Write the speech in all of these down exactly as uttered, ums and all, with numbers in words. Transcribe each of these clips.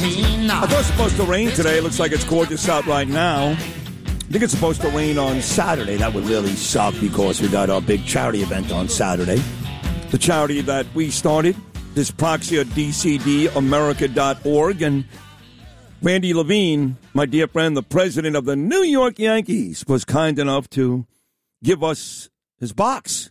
seen. I thought it was supposed to rain today. It looks like it's gorgeous out right now. I think it's supposed to rain on Saturday. That would really suck because we got our big charity event on Saturday. The charity that we started, Dyspraxia D C D America dot org. And Randy Levine, my dear friend, the president of the New York Yankees, was kind enough to give us his box.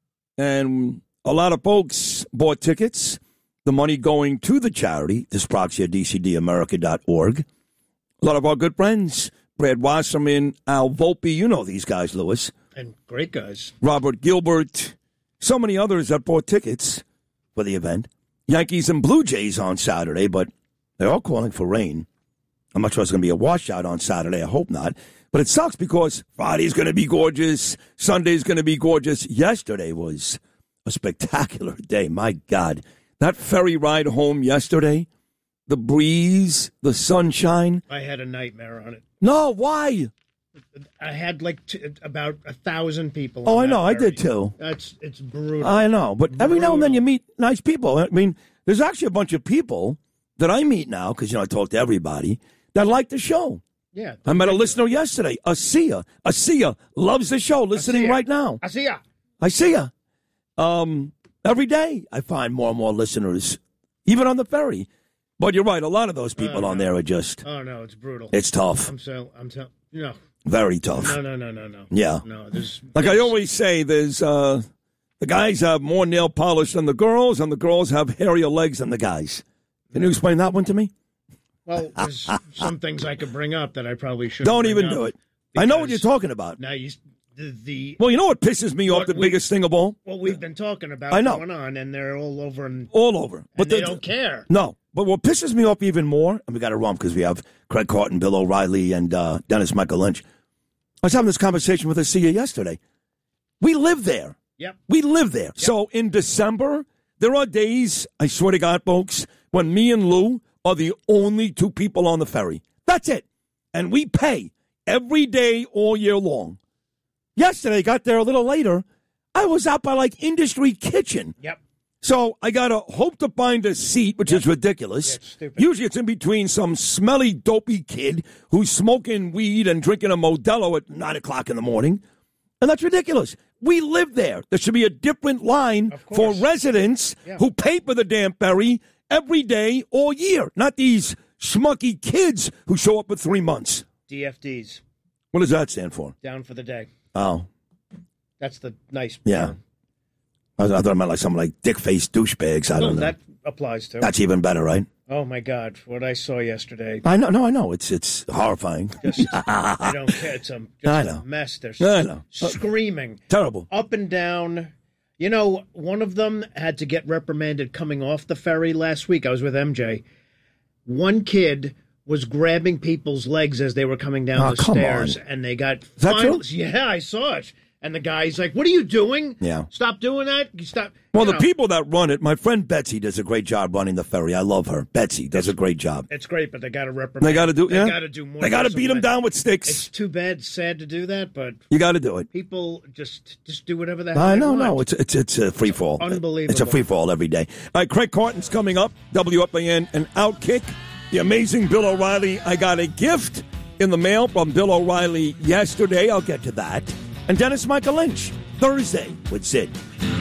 And a lot of folks bought tickets. The money going to the charity, Dyspraxia D C D America dot org. A lot of our good friends, Brad Wasserman, Al Volpe, you know these guys, Lewis. And great guys. Robert Gilbert, so many others that bought tickets for the event. Yankees and Blue Jays on Saturday, but they're all calling for rain. I'm not sure it's going to be a washout on Saturday. I hope not. But it sucks because Friday's going to be gorgeous. Sunday's going to be gorgeous. Yesterday was a spectacular day. My God. That ferry ride home yesterday, the breeze, the sunshine. I had a nightmare on it. No, why? I had like t- about a thousand people. Oh, on I know. ferry. I did too. That's it's brutal. I know. But brutal. Every now and then you meet nice people. I mean, there's actually a bunch of people that I meet now, because, you know, I talk to everybody, that like the show. Yeah. I met a listener yesterday, Asia. Asia loves the show, listening Asia. right now. I see ya. I see ya. Um, every day I find more and more listeners, even on the ferry. But you're right, a lot of those people oh, on no. there are just... Oh, no, it's brutal. It's tough. I'm so, I'm so, no. Very tough. No, no, no, no, no. Yeah. No, there's... Like there's, I always say, there's... Uh, the guys have more nail polish than the girls, and the girls have hairier legs than the guys. Can you explain that one to me? Well, there's some things I could bring up that I probably shouldn't Don't bring even up do it. I know what you're talking about. Now, you, the, the... Well, you know what pisses me off, the we, biggest thing of all? What we've been talking about I know. going on, and they're all over. And, all over. And But they the, don't care. No. But what pisses me off even more, and we got to run because we have Craig Carton, Bill O'Reilly, and uh, Dennis Michael Lynch. I was having this conversation with Asia yesterday. We live there. Yep. We live there. Yep. So in December, there are days, I swear to God, folks, when me and Lou are the only two people on the ferry. That's it. And we pay every day all year long. Yesterday, got there a little later. I was out by like Industry Kitchen. Yep. So I got to hope to find a seat, which yep. is ridiculous. Yeah, it's stupid. Usually it's in between some smelly, dopey kid who's smoking weed and drinking a Modelo at nine o'clock in the morning. And that's ridiculous. We live there. There should be a different line for residents yeah. who pay for the damn ferry every day, all year. Not these schmucky kids who show up for three months. D F Ds. What does that stand for? Down for the day. Oh. That's the nice Yeah. term. I thought I meant like something like dick-faced douchebags. I no, don't know. that applies to. That's even better, right? Oh, my God. What I saw yesterday. I know. No, I know. It's it's horrifying. Just, I don't care. It's a, just I know. a mess. They're I know. screaming. Terrible. Up and down. You know, one of them had to get reprimanded coming off the ferry last week. I was with M J. One kid was grabbing people's legs as they were coming down oh, the come stairs, on. and they got Is that final- true? Yeah, I saw it. And the guy's like, "What are you doing? Yeah. Stop doing that. You stop." Well, you the know. people that run it, my friend Betsy does a great job running the ferry. I love her. Betsy does a great job. It's great, but they got to reprimand. They got to do. They yeah? got to do more. They got to beat them down with sticks. It's too bad, sad to do that, but you got to do it. people just just do whatever the hell I they know, want. no, it's it's it's a free fall. Unbelievable. It's a free fall every day. All right, Craig Carton's coming up. W F A N and Outkick. The amazing Bill O'Reilly. I got a gift in the mail from Bill O'Reilly yesterday. I'll get to that. And Dennis Michael Lynch Thursday with Sid.